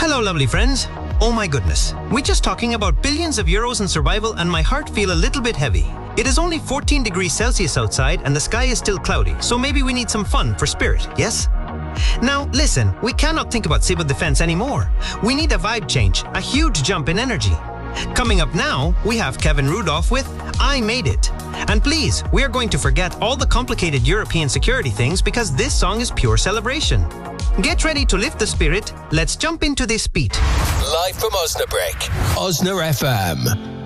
Hello, lovely friends. Oh my goodness. We're just talking about billions of euros in survival and my heart feel a little bit heavy. It is only 14 degrees Celsius outside and the sky is still cloudy, so maybe we need some fun for spirit, yes? Now, listen, we cannot think about civil defense anymore. We need a vibe change, a huge jump in energy. Coming up now, we have Kevin Rudolph with I Made It. And please, we are going to forget all the complicated European security things because this song is pure celebration. Get ready to lift the spirit. Let's jump into this beat. Live from Osnabrück, Osna FM.